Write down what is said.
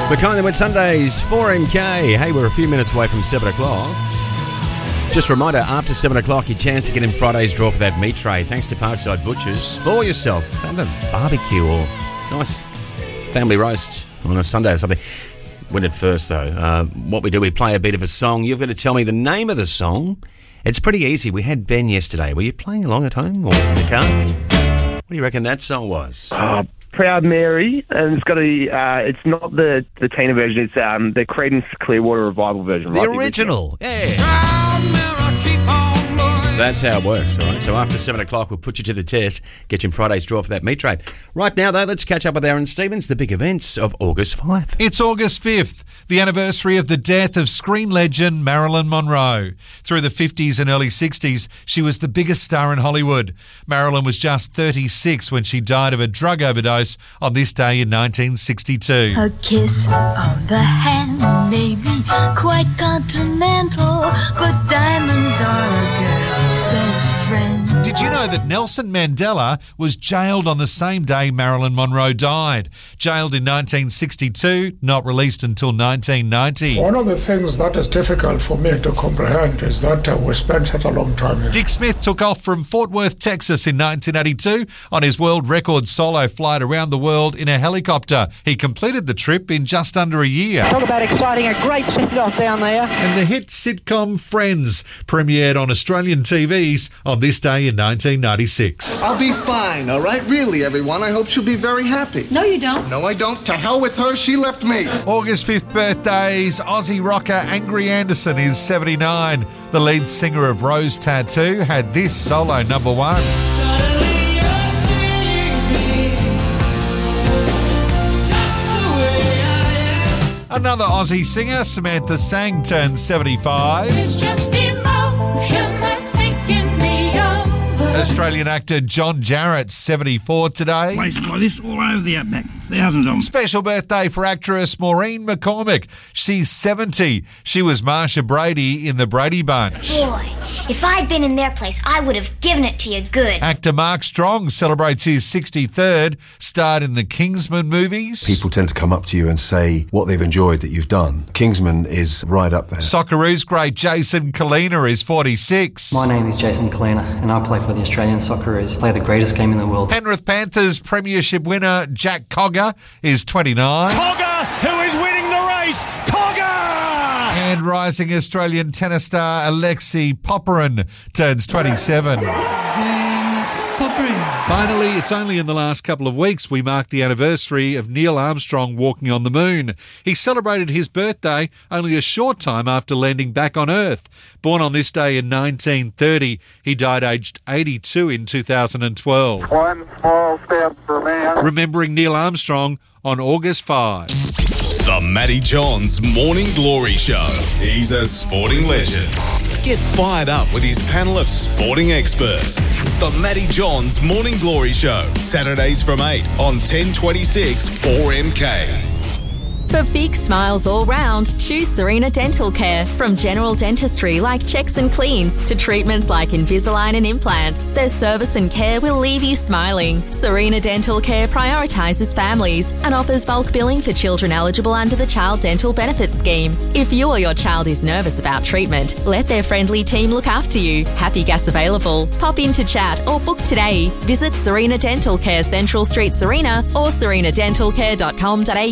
McCoy with Sundays, 4MK. Hey, we're a few minutes away from 7 o'clock. Just a reminder, after 7 o'clock, your chance to get in Friday's draw for that meat tray. Thanks to Parkside Butchers. Spoil yourself. Have a barbecue or nice family roast on a Sunday or something. Win it first, though. What we do, we play a bit of a song. You've got to tell me the name of the song. It's pretty easy. We had Ben yesterday. Were you playing along at home or in the car? What do you reckon that song was? Proud Mary, and it's got it's not the Tina version, it's the Creedence Clearwater Revival version. The original. Yeah. That's how it works, all right? So after 7 o'clock, we'll put you to the test, get you in Friday's draw for that meat tray. Right now, though, let's catch up with Aaron Stevens, the big events of August 5. It's August 5th, the anniversary of the death of screen legend Marilyn Monroe. Through the 50s and early 60s, she was the biggest star in Hollywood. Marilyn was just 36 when she died of a drug overdose on this day in 1962. A kiss on the hand may be quite continental, but diamonds are a girl's best friend. Did you know that Nelson Mandela was jailed on the same day Marilyn Monroe died? Jailed in 1962, not released until 1990. One of the things that is difficult for me to comprehend is that we spent such a long time here. Dick Smith took off from Fort Worth, Texas in 1982 on his world record solo flight around the world in a helicopter. He completed the trip in just under a year. Talk about exciting, a great send-off down there. And the hit sitcom Friends premiered on Australian TVs on this day in 1996. I'll be fine, all right? Really, everyone. I hope she'll be very happy. No, you don't. No, I don't. To hell with her. She left me. August 5th birthdays. Aussie rocker Angry Anderson is 79. The lead singer of Rose Tattoo had this solo number one. Another Aussie singer, Samantha Sang, turned 75. It's just emotion that's taking me over. Australian actor John Jarrett, 74 today. Places like this all over the outback. Thousands of them. Special birthday for actress Maureen McCormick. She's 70. She was Marsha Brady in The Brady Bunch. Boy, if I'd been in their place, I would have given it to you good. Actor Mark Strong celebrates his 63rd, starred in the Kingsman movies. People tend to come up to you and say what they've enjoyed that you've done. Kingsman is right up there. Socceroos great Jason Kalina is 46. My name is Jason Kalina and I play for the Australian Socceroos. Play the greatest game in the world. Penrith Panthers premiership winner Jack Cogger is 29. Cogger, who is winning the race. Cogger! And rising Australian tennis star Alexei Popyrin turns 27. Finally, it's only in the last couple of weeks we marked the anniversary of Neil Armstrong walking on the moon. He celebrated his birthday only a short time after landing back on Earth. Born on this day in 1930, he died aged 82 in 2012. One small step for man. Remembering Neil Armstrong on August 5. The Matty Johns Morning Glory Show. He's a sporting legend. Get fired up with his panel of sporting experts. The Matty Johns Morning Glory Show. Saturdays from 8 on 1026 4MK. For big smiles all round, choose Serena Dental Care. From general dentistry like checks and cleans to treatments like Invisalign and implants, their service and care will leave you smiling. Serena Dental Care prioritises families and offers bulk billing for children eligible under the Child Dental Benefits Scheme. If you or your child is nervous about treatment, let their friendly team look after you. Happy gas available. Pop in to chat or book today. Visit Serena Dental Care, Central Street, Serena, or serenadentalcare.com.au.